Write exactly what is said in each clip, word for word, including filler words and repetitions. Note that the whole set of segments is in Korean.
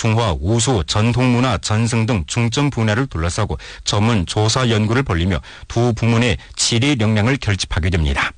중화, 우수, 전통문화, 전승 등 중점 분야를 둘러싸고 전문 조사 연구를 벌리며 두 부문의 칠 위 역량을 결집하게 됩니다.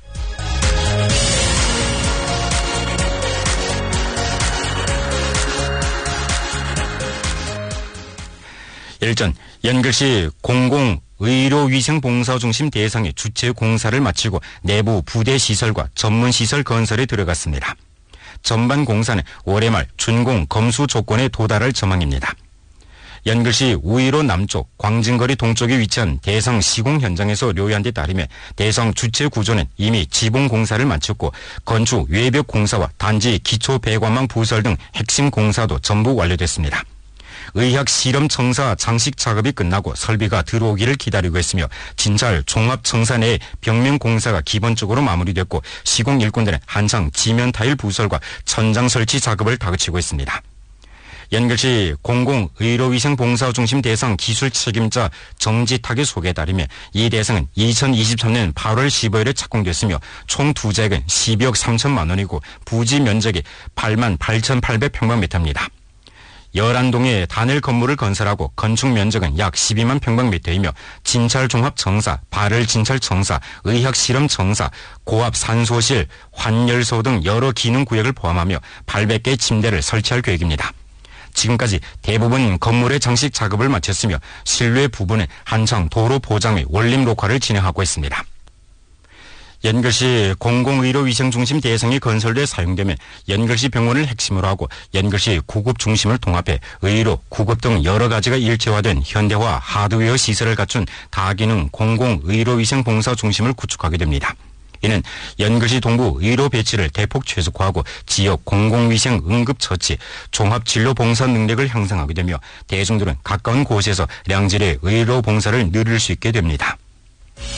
일전 연글시 공공의료위생봉사중심 대상의 주체 공사를 마치고 내부 부대 시설과 전문 시설 건설에 들어갔습니다. 전반 공사는 올해 말 준공 검수 조건에 도달할 전망입니다. 연글시 우이로 남쪽, 광진거리 동쪽에 위치한 대성 시공 현장에서 료한 데 따르면 대성 주체 구조는 이미 지붕 공사를 마쳤고 건축 외벽 공사와 단지 기초 배관망 부설 등 핵심 공사도 전부 완료됐습니다. 의학 실험 청사 장식 작업이 끝나고 설비가 들어오기를 기다리고 있으며 진찰 종합 청사 내 벽면 공사가 기본적으로 마무리됐고 시공 일꾼들은 한창 지면 타일 부설과 천장 설치 작업을 다그치고 있습니다. 연글시 공공의료위생봉사중심 대상 기술 책임자 정지탁의 소개에 따르면 이 대상은 이천이십삼 년 팔월 십오일에 착공됐으며 총 투자액은 십이억 삼천만 원이고 부지 면적이 팔만 팔천팔백 평방미터입니다. 열한 동의 단일 건물을 건설하고 건축 면적은 약 십이만 평방미터이며 진찰종합청사, 발열진찰청사, 의학실험청사, 고압산소실, 환열소 등 여러 기능구역을 포함하며 팔백 개의 침대를 설치할 계획입니다. 지금까지 대부분 건물의 장식 작업을 마쳤으며 실내 부분은 한창 도로 포장 및 원림 녹화를 진행하고 있습니다. 연글시 공공의료위생중심 대상이 건설돼 사용되면 연글시 병원을 핵심으로 하고 연글시 구급 중심을 통합해 의료, 구급 등 여러 가지가 일체화된 현대화 하드웨어 시설을 갖춘 다기능 공공의료위생봉사 중심을 구축하게 됩니다. 이는 연글시 동부 의료 배치를 대폭 최소화하고 지역 공공위생 응급처치, 종합진료봉사 능력을 향상하게 되며 대중들은 가까운 곳에서 양질의 의료봉사를 누릴 수 있게 됩니다.